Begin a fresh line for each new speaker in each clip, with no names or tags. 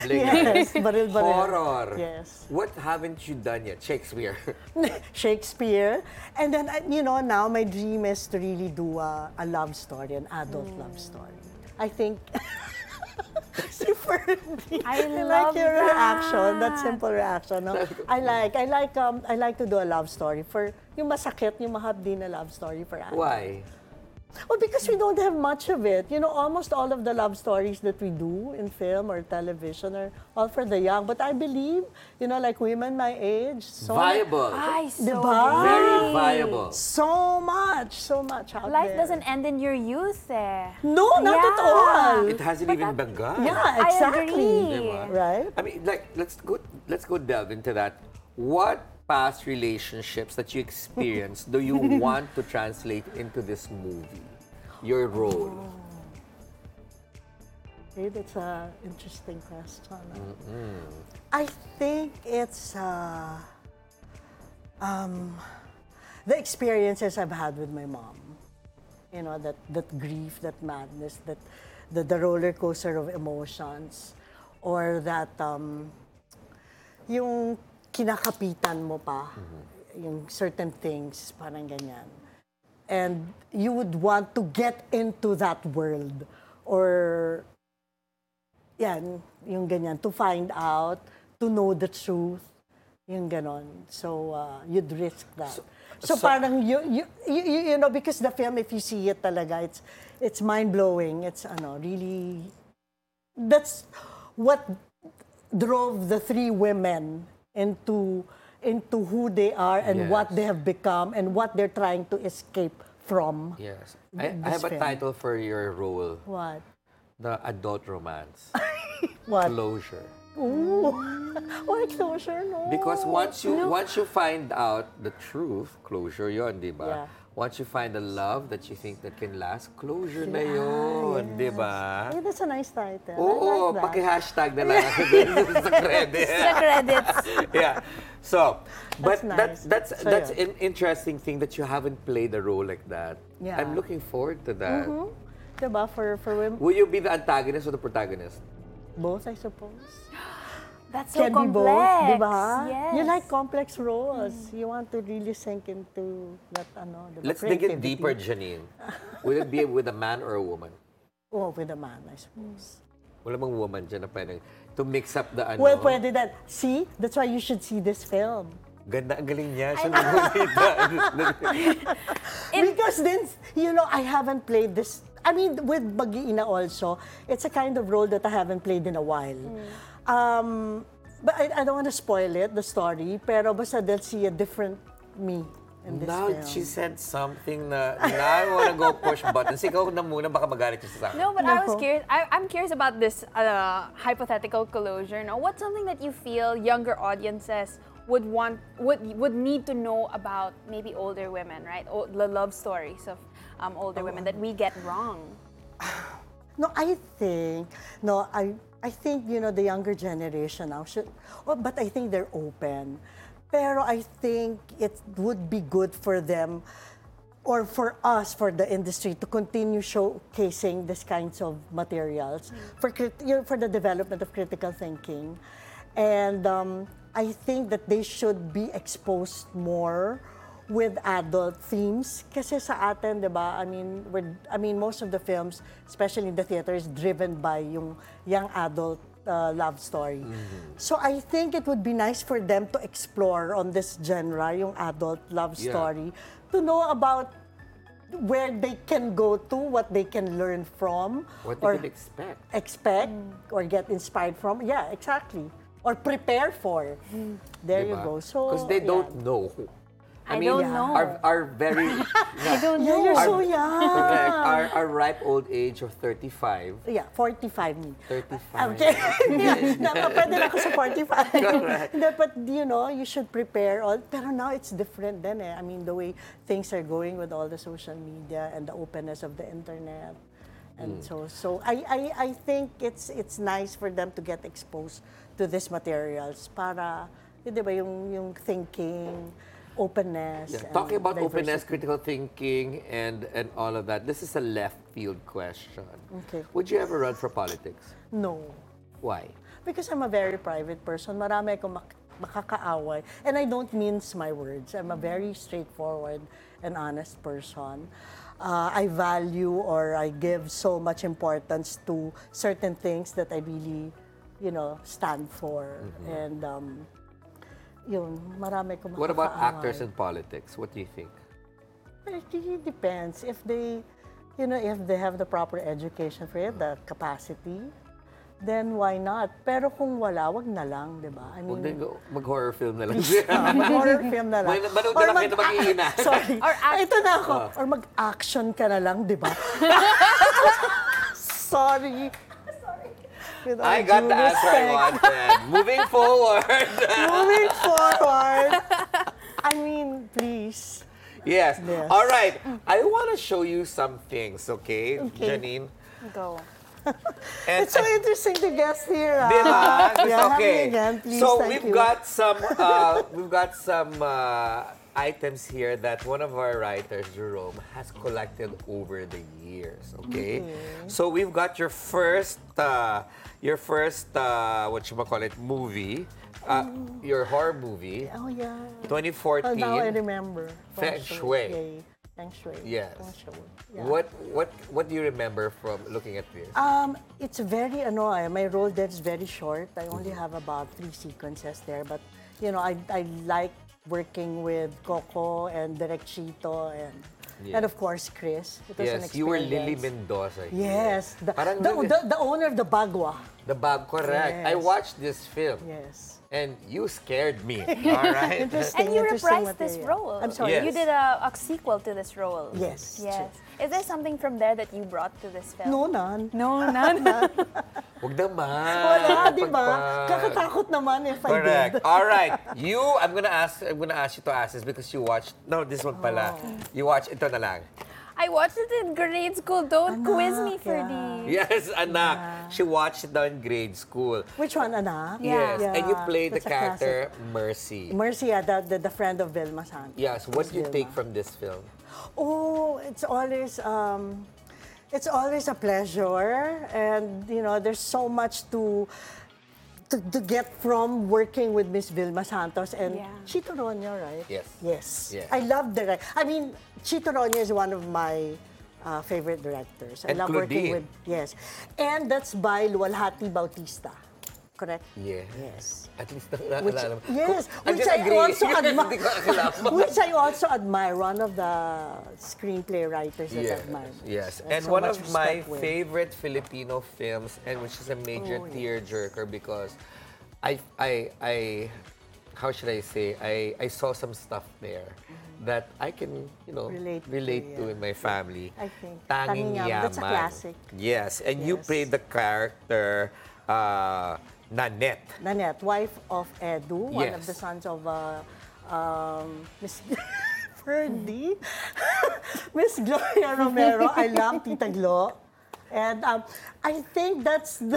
Yes, baril.
Horror.
Yes.
What haven't you done yet? Shakespeare.
Shakespeare. And then, now my dream is to really do a love story, an adult love story. I think... Super.
I
like
love
your
that.
reaction, that simple reaction. No? I like to do a love story for yung masakit, yung mahapdi na love story for adults.
Why?
Well, because we don't have much of it. Almost all of the love stories that we do in film or television are all for the young. But I believe, like women my age, so
Viable.
Ay, so
Diba?
Very viable.
so much out
Life
there.
doesn't end in your youth, eh.
No, not at
Yeah.
all.
It hasn't even begun.
Yeah,
I
exactly.
agree.
Diba?
Right?
I mean, let's go delve into that. What past relationships that you experienced do you want to translate into this movie? Your role.
Okay, that's an interesting question. I think it's the experiences I've had with my mom. That grief, that madness, the roller coaster of emotions, or that yung kinakapitan mo pa, yung certain things, parang ganyan. And you would want to get into that world, or yan, yung ganyan, to find out, to know the truth, yung ganon. So, you'd risk that. So parang, because the film, if you see it talaga, it's mind-blowing. It's, really, that's what drove the three women into who they are and what
Yes.
they have become and what they're trying to escape from.
Yes. I
This
have a
film.
title for your role.
What?
The adult romance.
What?
Closure.
Ooh. Why closure, no?
Because once you find out the truth, closure yon, di ba?
Yeah.
Once you find a love that you think that can last, closure na yon, di ba?
Yeah, that's a nice title. I
Oo,
like that.
paki-hashtag na lang ako dun sa credit.
The credits.
Yeah. So, but
That's nice.
that's
So, yeah.
an interesting thing that you haven't played a role like that.
Yeah.
I'm looking forward to that.
Diba? For women,
Will you be the antagonist or the protagonist?
both, I suppose.
That's so
Can
complex.
be both, diba?
Yes.
You like complex roles. You want to really sink into that, diba?
Let's dig in
creativity.
deeper, Janine. Will it be with a man or a woman?
Oh, with a man, I suppose.
Wala bang woman dyan na pwedeng to mix up the ano?
Well, pwede that. See? That's why you should see this film.
Ganda, ang galing niya. Siya nagmumita.
Because then, I haven't played this. I mean, with Mag-iina also, it's a kind of role that I haven't played in a while. But I don't want to spoil it, the story, pero basta they'll see a different me in this
Now
film.
she said something na I wanna go push buttons. Ikaw na muna, baka magalit siya sa akin.
No, but I was
No.
curious. I'm curious about this hypothetical closure. No, what's something that you feel younger audiences would need to know about maybe older women, right? The love stories of older women that we get wrong.
No, I think the younger generation now should, but I think they're open. Pero I think it would be good for them, or for us, for the industry, to continue showcasing these kinds of materials for the development of critical thinking. And I think that they should be exposed more with adult themes. Kasi sa atin, di ba, I mean, most of the films, especially in the theater, is driven by yung young adult love story. So I think it would be nice for them to explore on this genre, yung adult love
Yeah.
story, to know about where they can go to, what they can learn from,
What
or
you can
expect or get inspired from. Yeah, exactly. Or prepare for. There you go. So
Because they don't know.
I don't know.
Our very...
I don't
Yeah,
know.
you're so young.
Correct. Our ripe old age of 35.
Yeah, 45 me.
35.
Okay. Pwede na ako sa 45. Hindi, but you should prepare all. Pero now it's different then eh. I mean, the way things are going with all the social media and the openness of the internet. And so I think it's nice for them to get exposed to these materials para, di ba, yung thinking, openness.
Yeah.
and
Talking about
diversity.
openness, critical thinking, and all of that, this is a left field question.
Okay.
Would you ever run for politics?
No.
Why?
because I'm a very private person. Marami akong makakaaway. And I don't mince my words. I'm a very straightforward and honest person. I value or I give so much importance to certain things that I really, stand for. And yun, marami akong
What about
makakaaway.
actors in politics? What do you think?
It really depends. If they, if they have the proper education for it, the capacity, then why not? Pero kung wala, wag na lang, di ba? I
Huwag
mean,
na mag-horror film na lang.
mag-horror film na lang.
Manood na lang kayo na mag-iina.
Sorry.
Or
Ito na ako. Or mag-action ka na lang, di ba? Sorry. With all
I got
due
the answer I
respect.
wanted. Moving forward.
Moving forward. I mean, please.
Yes.
Yes.
All right. I want to show you some things, okay,
Okay.
Janine?
Go.
And,
It's so interesting to guest here.
Di ba? It's
Yeah, have me
okay.
again, please.
So
Thank
we've
you.
got some items here that one of our writers, Jerome, has collected over the years. Okay. So we've got your first movie, your horror movie,
Oh, yeah.
2014.
Oh, now I remember.
Feng Shui.
Yeah, Feng Shui.
Yes.
Feng Shui. Yeah.
What do you remember from looking at this?
It's very annoying. My role there is very short. I only have about 3 sequences there. But, I like working with Coco and Direk Chito and of course, Chris. It was an
Yes, you were Lily
experience.
Mendoza here.
Yes.
Parang
The owner of the Bagua.
The bag, correct. I
Yes.
watched this film.
Yes.
And you scared me. All right.
Interesting.
And you
interesting
reprised this
material.
role.
I'm sorry.
Yes.
You did a sequel to this role.
Yes.
Yes. Is there something from there that you brought to this film?
No, none.
No, none.
Huwag naman.
Wala, di ba?
Pagpag-
Kakatakot naman if I
Correct.
did.
All right. I'm gonna ask you to ask this because you watched. No, this one pala. You watched ito na lang.
I watched it in grade school. Don't quiz me for
yeah.
these.
Yes, anak. She watched it now in grade school.
Which one, anak?
Yeah.
Yes, and you played the
that's a
character
classic.
Mercy.
Mercy, the friend of Vilma Santos.
Yes. What do you
Vilma.
take from this film?
Oh, it's always a pleasure, and there's so much to get from working with Miss Vilma Santos and
Yeah.
Chito Ronyo, right?
Yes.
Yes.
Yes.
I love Chito Ronyo is one of my favorite directors. I
And
love working
Claudine.
with, yes. And that's by Luwalhati Bautista. Correct?
Yeah.
Yes.
At least
Which,
nakakilala mo.
yes,
I
which
just
I
agree.
also
Hindi
admire.
ko nakakilala mo.
Which I also admire. One of the screenplay writers that I admire.
Yes.
I have
And
so
one
much
of my
respect with.
favorite Filipino films, and which is a major
Oh, yes.
tearjerker because I how should I say? I saw some stuff there that I can,
Relate
to
to,
in my family.
I think.
Tanging
Tanging Yaman. That's a
Yaman.
classic.
Yes. And you
Yes.
played the character Nanette.
Nanette, wife of Edu, one of
Yes.
the sons of Miss Ferdy, Miss Gloria Romero. I love Tita Glo. And I think that's the...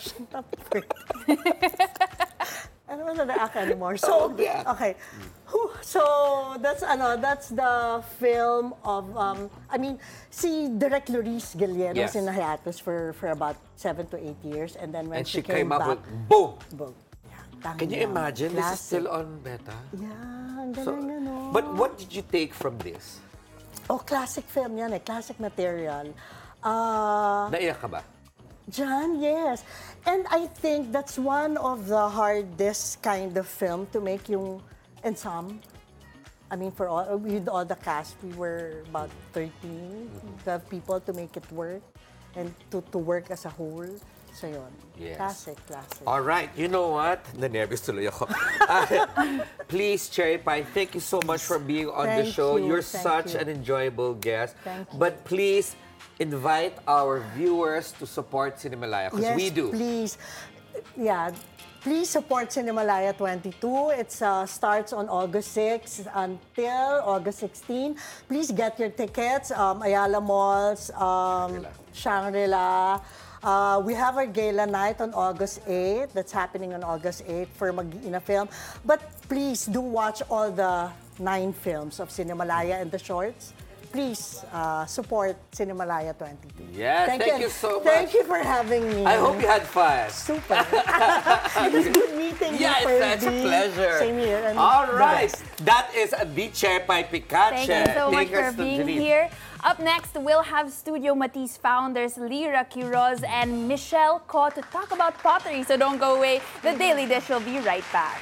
I don't want to react anymore. So,
yeah.
okay. So, that's the film of, si Direk Loris Guillermo
Yes.
was in hiatus for about 7 to 8 years. And then when
And
she
came up
back,
with boom.
boom. Yeah,
Can you
Tanging Yaman.
imagine? This is
Classic.
still on beta.
Yeah, ang
So,
galing ano.
but what did you take from this?
Oh, classic film yan eh. Classic material.
Naiyak ka ba?
John, yes. And I think that's one of the hardest kind of film to make yung ensemble. With all the cast, we were about 13 the people to make it work and to work as a whole. So yun.
Yes.
Classic.
All right, you know what? Nanervous tuloy ako. Please, Cherry Pie, thank you so much for being on the
Thank
show.
you,
You're
thank
such
you.
an enjoyable guest.
Thank you.
But please, invite our viewers to support Cinemalaya, because
Yes,
we do.
please. Yeah. Please support Cinemalaya 22. It starts on August 6 until August 16. Please get your tickets. Ayala Malls, Shangri-La. We have our gala night on August 8. That's happening on August 8 for Mag-iina Film. But please do watch all the 9 films of Cinemalaya and the shorts. please support Cinemalaya 22.
Yes, thank
and
you so much.
Thank you for having me.
I hope you had fun.
Super. It was good meeting you,
Yes,
Ferdy.
it's a pleasure.
Same here. And
All
the
right.
best.
That is Biche Paipicache.
Thank you so much
Take us
for
to
being
Janine.
here. Up next, we'll have Studio Matisse founders Lyra Quiroz and Michelle Ko to talk about pottery. So don't go away. The Daily Dish will be right back.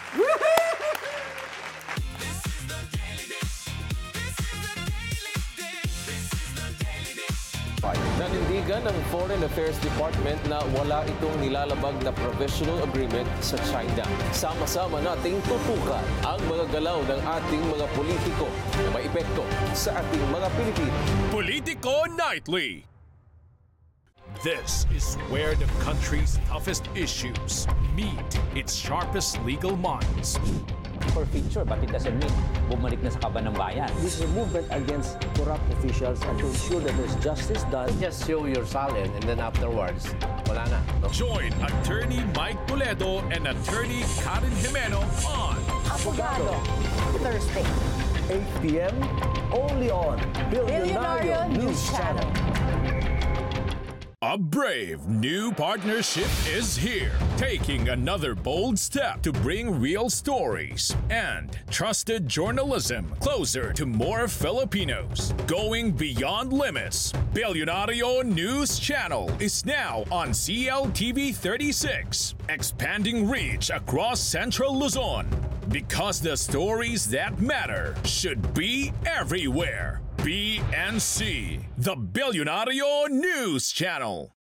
Nanindigan ng Foreign Affairs Department na wala itong nilalabag na provisional agreement sa China. Sama-sama nating tutukan ang mga galaw ng ating mga politiko na may epekto sa ating mga Pilipino.
Politico Nightly. This is where the country's toughest issues meet its sharpest legal minds.
Forfeiture, but it doesn't mean bumalik na sa kaban ng bayan.
This is a movement against corrupt officials and to ensure that there's justice done.
Just show your salin and then afterwards, wala na. No?
Join attorney Mike Toledo and attorney Karen Jimeno on
Abogado. Thursday.
8 p.m. only on Billionario News Channel.
A brave new partnership is here, taking another bold step to bring real stories and trusted journalism closer to more Filipinos. Going beyond limits, Billionario News Channel is now on CLTV 36, expanding reach across Central Luzon. Because the stories that matter should be everywhere. BNC, the Billionario News Channel.